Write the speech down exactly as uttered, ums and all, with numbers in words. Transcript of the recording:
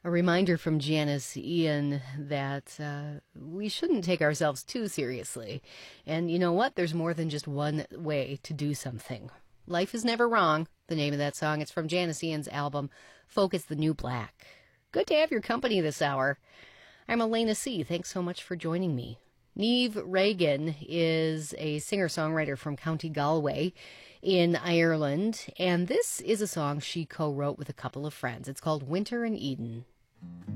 A reminder from Janice Ian that uh, we shouldn't take ourselves too seriously. And you know what? There's more than just one way to do something. Life is Never Wrong, the name of that song. It's from Janice Ian's album, Focus the New Black. Good to have your company this hour. I'm Elena C. Thanks so much for joining me. Niamh Reagan is a singer-songwriter from County Galway in Ireland, and this is a song she co-wrote with a couple of friends. It's called Winter in Eden.